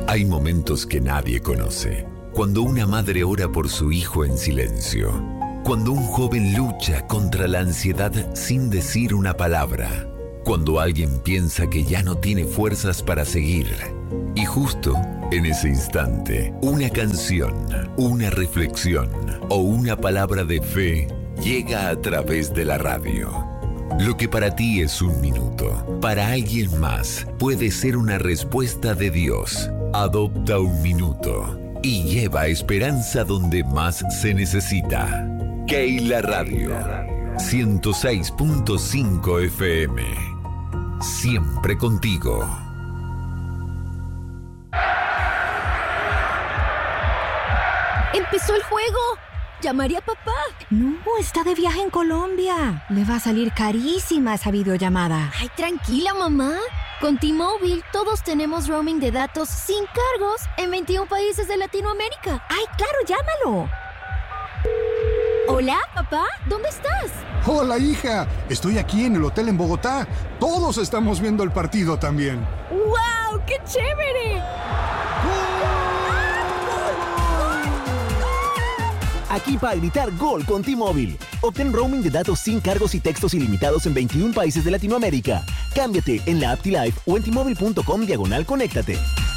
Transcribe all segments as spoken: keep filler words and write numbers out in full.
Hay momentos que nadie conoce. Cuando una madre ora por su hijo en silencio. Cuando un joven lucha contra la ansiedad sin decir una palabra. Cuando alguien piensa que ya no tiene fuerzas para seguir. Y justo en ese instante, una canción, una reflexión o una palabra de fe llega a través de la radio. Lo que para ti es un minuto, para alguien más puede ser una respuesta de Dios. Adopta un minuto y lleva esperanza donde más se necesita. Keila Radio, ciento seis punto cinco F M. Siempre contigo. ¡Empezó el juego! ¡Llamaré a papá! No, está de viaje en Colombia. Le va a salir carísima esa videollamada. Ay, tranquila, mamá. Con T-Mobile todos tenemos roaming de datos sin cargos en veintiún países de Latinoamérica. ¡Ay, claro, llámalo! Hola, papá, ¿dónde estás? Hola, hija. Estoy aquí en el hotel en Bogotá. Todos estamos viendo el partido también. ¡Wow! ¡Qué chévere! Aquí para gritar gol con T-Mobile. Obtén roaming de datos sin cargos y textos ilimitados en veintiún países de Latinoamérica. Cámbiate en la app T-Life o en T-Mobile punto com diagonal conéctate.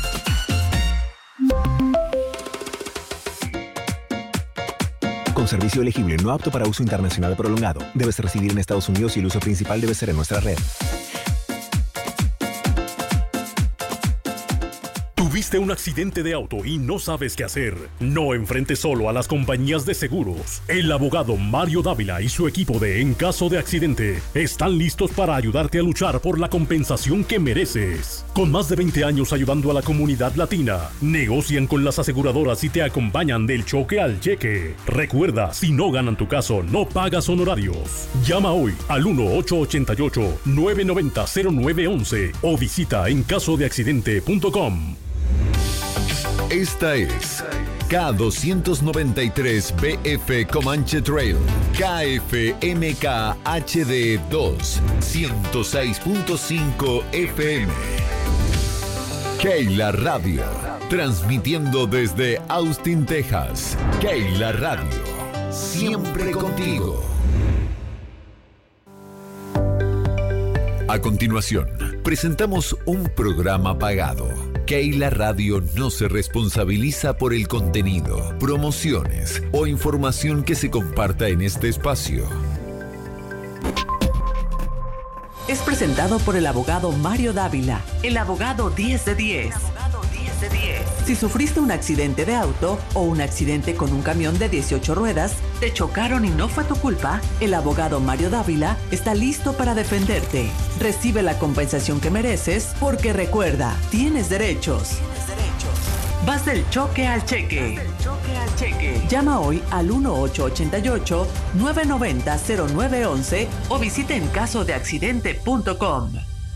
Con servicio elegible no apto para uso internacional prolongado. Debes residir en Estados Unidos y el uso principal debe ser en nuestra red. ¿Tuviste un accidente de auto y no sabes qué hacer? No enfrentes solo a las compañías de seguros. El abogado Mario Dávila y su equipo de En Caso de Accidente están listos para ayudarte a luchar por la compensación que mereces. Con más de veinte años ayudando a la comunidad latina, negocian con las aseguradoras y te acompañan del choque al cheque. Recuerda, si no ganan tu caso, no pagas honorarios. Llama hoy al uno ocho ocho ocho, nueve nueve cero, cero nueve uno uno o visita en caso de accidente punto com. Esta es K doscientos noventa y tres B F Comanche Trail, K F M K H D dos, ciento seis punto cinco F M. Keila Radio, transmitiendo desde Austin, Texas. Keila Radio, siempre contigo. A continuación, presentamos un programa pagado. Keila Radio no se responsabiliza por el contenido, promociones o información que se comparta en este espacio. Es presentado por el abogado Mario Dávila, el abogado diez de diez. Si sufriste un accidente de auto o un accidente con un camión de dieciocho ruedas, te chocaron y no fue tu culpa, el abogado Mario Dávila está listo para defenderte. Recibe la compensación que mereces porque recuerda, tienes derechos. Tienes derechos. Vas del choque al cheque. Vas del choque al cheque. Llama hoy al uno ocho ocho ocho, nueve nueve cero, cero nueve uno uno o visita en caso de accidente punto com.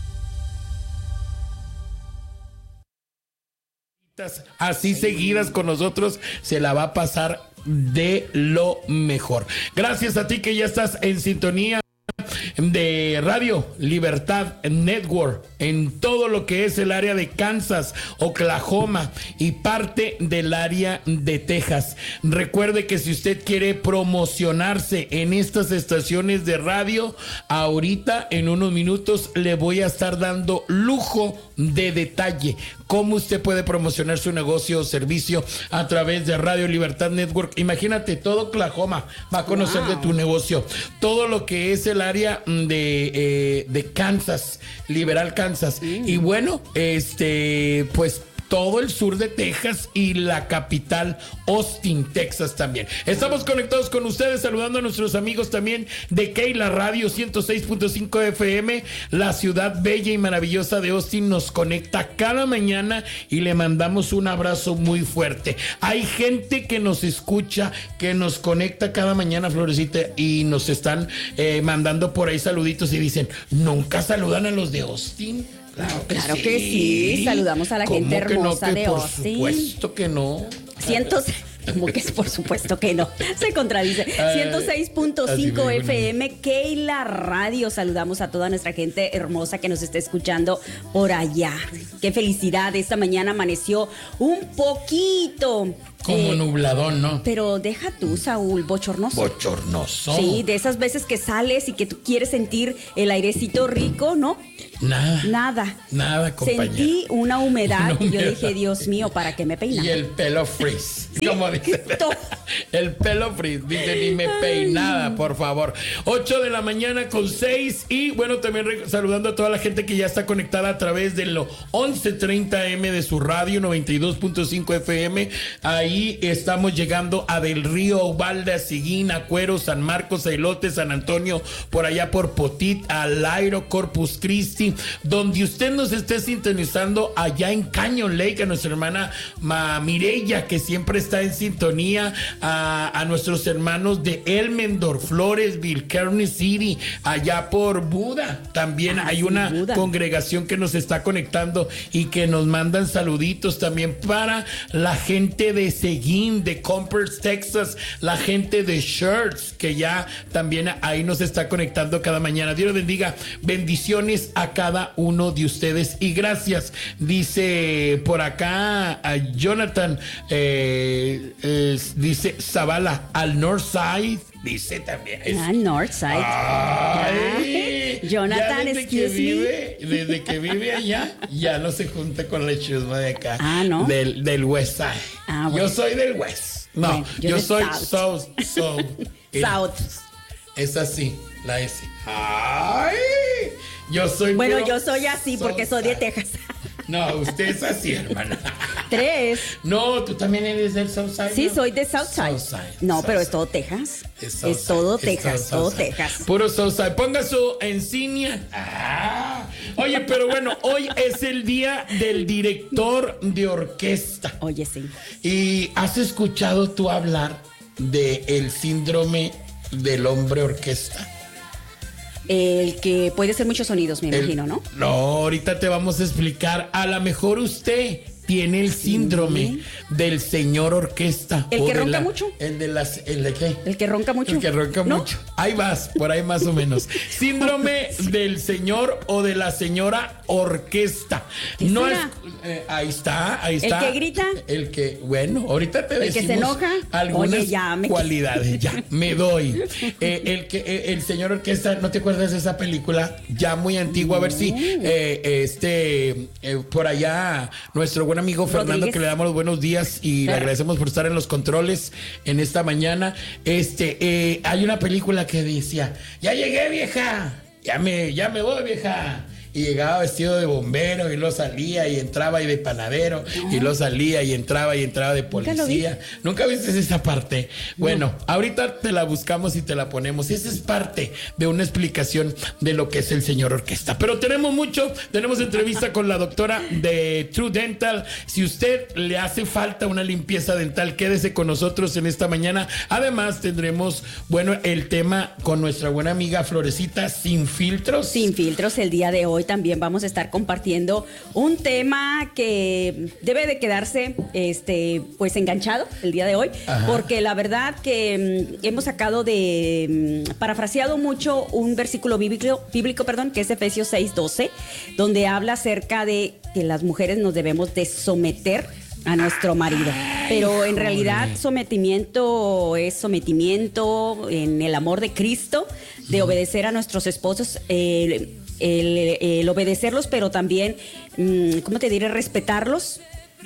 Así seguidas con nosotros, se la va a pasar de lo mejor. Gracias a ti que ya estás en sintonía de Radio Libertad Network en todo lo que es el área de Kansas, Oklahoma y parte del área de Texas. Recuerde que si usted quiere promocionarse en estas estaciones de radio, ahorita en unos minutos le voy a estar dando lujo de detalle cómo usted puede promocionar su negocio o servicio a través de Radio Libertad Network. Imagínate, todo Oklahoma va a conocer wow. de tu negocio, todo lo que es el área de, eh, de Kansas, Liberal Kansas, mm. y bueno, este, pues todo el sur de Texas y la capital Austin, Texas también. Estamos conectados con ustedes, saludando a nuestros amigos también de Keila Radio ciento seis punto cinco F M. La ciudad bella y maravillosa de Austin nos conecta cada mañana y le mandamos un abrazo muy fuerte. Hay gente que nos escucha, que nos conecta cada mañana, Florecita, y nos están eh, mandando por ahí saluditos y dicen, ¿nunca saludan a los de Austin? Claro que, claro que sí. sí, saludamos a la gente hermosa no, de por Austin. Por supuesto que no. Cientos, Como que es, por supuesto que no. Se contradice. ciento seis punto cinco F M, Keila Radio. Saludamos a toda nuestra gente hermosa que nos está escuchando por allá. Qué felicidad. Esta mañana amaneció un poquito... Como eh, nubladón, ¿no? Pero deja tú, Saúl, bochornoso. Bochornoso. Sí, de esas veces que sales y que tú quieres sentir el airecito rico, ¿no? Nada. Nada. Nada, compañera. Sentí una humedad, una humedad. Y yo dije, Dios mío, ¿para qué me peinas? Y el pelo frizz. ¿Sí? Como dice. El pelo frizz. Dice, ni me peinada, por favor. ocho de la mañana con seis. Y bueno, también saludando a toda la gente que ya está conectada a través de lo once treinta eme de su radio, noventa y dos punto cinco F M. Ahí estamos llegando a Del Río, Ubalde, Seguín, Acuero, San Marcos, Elote, San Antonio, por allá por Potit, Alairo, Corpus Christi, donde usted nos esté sintonizando allá en Canyon Lake, a nuestra hermana Ma Mireya, que siempre está en sintonía, a, a nuestros hermanos de Elmendorf, Floresville, Kearney City, allá por Buda. También ah, hay sí, una Buda. Congregación que nos está conectando y que nos mandan saluditos también para la gente de Seguín, de Compers, Texas, la gente de Shirts, que ya también ahí nos está conectando cada mañana. Dios bendiga, bendiciones a cada uno de ustedes y gracias. Dice por acá a Jonathan, eh, eh, dice Zavala, al Northside. Dice también. Es... Ah, Northside. Ay, Jonathan, desde que vive, desde que vive allá, ya no se junta con la chusma de acá. Ah, ¿no? Del, del West Side. Ah, bueno. Yo soy del West. No, bueno, yo, yo soy South. South. South. Es así, la S. Ay, yo soy. Bueno, yo soy así porque soy de Texas. No, usted es así, hermana. Tres. No, tú también eres del Southside. Sí, ¿no? soy de Southside. Southside no, Southside. Pero es todo Texas. Es, Southside. Es todo Texas, es todo, todo Texas. Puro Southside. Ponga su insignia. Ah. Oye, pero bueno, hoy es el día del director de orquesta. Oye, sí. ¿Y has escuchado tú hablar del síndrome del hombre orquesta? El que puede hacer muchos sonidos, me el, imagino, ¿no? No, ahorita te vamos a explicar. A lo mejor usted tiene el síndrome sí. del señor orquesta. ¿El que ronca la, mucho? El de las, ¿el de qué? El que ronca mucho. El que ronca ¿no? mucho. Ahí vas, por ahí más o menos. Síndrome del señor o de la señora orquesta. No es, eh, ahí está, ahí está. ¿El que grita? El que, bueno, ahorita te ¿El decimos que se enoja? algunas Oye, ya me... cualidades. Ya, me doy. Eh, el que eh, el señor orquesta, ¿no te acuerdas de esa película? Ya muy antigua, a ver si eh, este eh, por allá nuestro buen amigo Fernando, Rodríguez, que le damos los buenos días y le agradecemos por estar en los controles en esta mañana. Este, eh, hay una película que decía, ya llegué, vieja, ya me, ya me voy, vieja. Y llegaba vestido de bombero y lo salía y entraba y de panadero no. y lo salía y entraba y entraba de policía. ¿Nunca viste esa parte? Bueno, no. ahorita te la buscamos y te la ponemos. Esa es parte de una explicación de lo que es el señor orquesta. Pero tenemos mucho, tenemos entrevista con la doctora de True Dental. Si usted le hace falta una limpieza dental, quédese con nosotros en esta mañana. Además tendremos, bueno, el tema con nuestra buena amiga Florecita Sin Filtros. Sin Filtros el día de hoy. También vamos a estar compartiendo un tema que debe de quedarse este, pues enganchado el día de hoy. Ajá. Porque la verdad que um, hemos sacado de, um, parafraseado mucho un versículo bíblico, bíblico perdón, que es Efesios seis doce, donde habla acerca de que las mujeres nos debemos de someter a nuestro marido. Pero en realidad sometimiento es sometimiento en el amor de Cristo, de obedecer a nuestros esposos, eh, El, el obedecerlos, pero también, ¿cómo te diré? Respetarlos.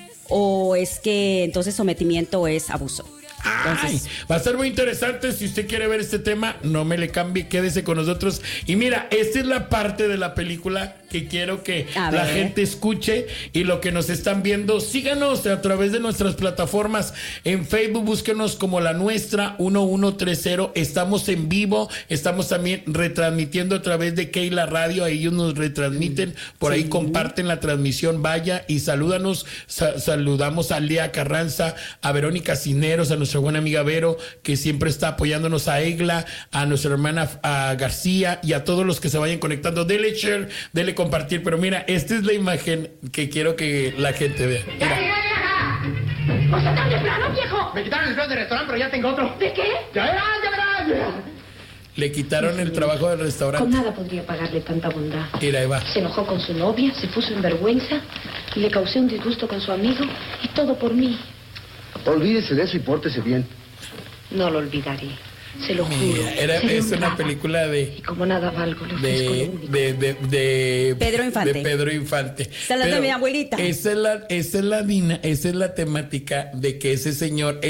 ¿O es que entonces sometimiento es abuso? Entonces, Ay, va a ser muy interesante. Si usted quiere ver este tema, no me le cambie, quédese con nosotros. Y mira, esta es la parte de la película que quiero que a la ver. gente escuche. Y lo que nos están viendo, síganos a través de nuestras plataformas. En Facebook, búsquenos como la nuestra uno uno tres cero. Estamos en vivo, estamos también retransmitiendo a través de Keila Radio. Ellos nos retransmiten, por sí. ahí comparten la transmisión. Vaya y salúdanos. Sa- saludamos a Lea Carranza, a Verónica Cineros, a nuestra buena amiga Vero, que siempre está apoyándonos, a Egla, a nuestra hermana a García y a todos los que se vayan conectando. Dele share, dele compartir. Pero mira, esta es la imagen que quiero que la gente vea. Mira. ¡Pues está de plano, viejo! Me quitaron el plan de restaurante, pero ya tengo otro. ¿De qué? ¡Ya verás, ya verás! Le quitaron el trabajo del restaurante. Con nada podría pagarle tanta bondad. Mira, ahí va. Se enojó con su novia, se puso en vergüenza, le causé un disgusto con su amigo y todo por mí. Olvídese de eso y pórtese bien. No lo olvidaré, se lo juro. Mira, era, es una película de... Y como nada valgo, le ofrezco lo De, único. de, de, de Pedro Infante. De Pedro Infante. Esa es la de Pero mi abuelita. Esa es la, esa es la, dina- esa es la temática de que ese señor